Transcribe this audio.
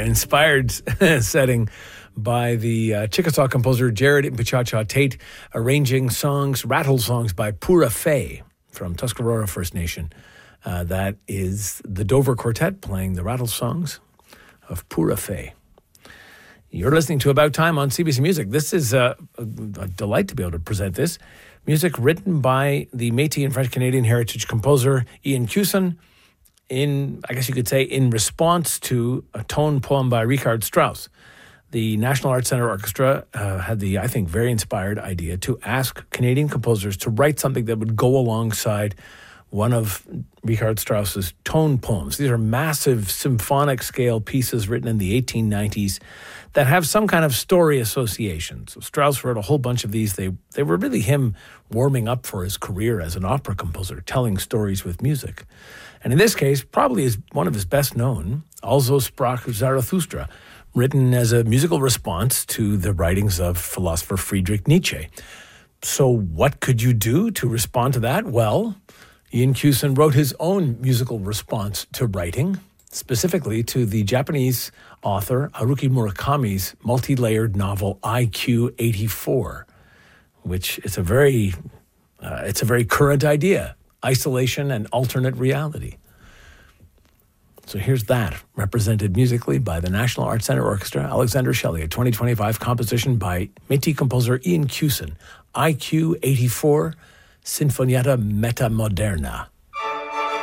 inspired setting by the Chickasaw composer Jared Impechacha Tate, arranging songs, rattle songs by Pura Fé from Tuscarora First Nation. That is the Dover Quartet playing the rattle songs of Pura Fé. You're listening to About Time on CBC Music. This is a delight to be able to present this. Music written by the Métis and French-Canadian heritage composer Ian Cusin in response to a tone poem by Richard Strauss. The National Arts Centre Orchestra had the, I think, very inspired idea to ask Canadian composers to write something that would go alongside one of Richard Strauss's tone poems. These are massive symphonic scale pieces written in the 1890s that have some kind of story association. So Strauss wrote a whole bunch of these. They were really him warming up for his career as an opera composer, telling stories with music. And in this case, probably is one of his best known, Also sprach Zarathustra, written as a musical response to the writings of philosopher Friedrich Nietzsche. So what could you do to respond to that? Well, Ian Cusin wrote his own musical response to writing, specifically to the Japanese author Haruki Murakami's multi-layered novel IQ 84, which is a very current idea, isolation and alternate reality. So here's that, represented musically by the National Arts Centre Orchestra, Alexander Shelley, a 2025 composition by Métis composer Ian Cusin, IQ 84, Sinfonietta Metamoderna.